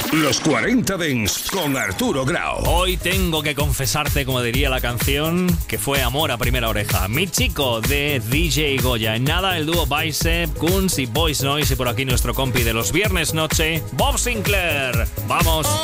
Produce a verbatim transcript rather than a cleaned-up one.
Los cuarenta Dents con Arturo Grau. Hoy tengo que confesarte, como diría la canción, que fue amor a primera oreja. Mi chico de D J Goya. En nada, el dúo Bicep, Kunz y Voice Noise. Y por aquí nuestro compi de los viernes noche, Bob Sinclair. ¡Vamos!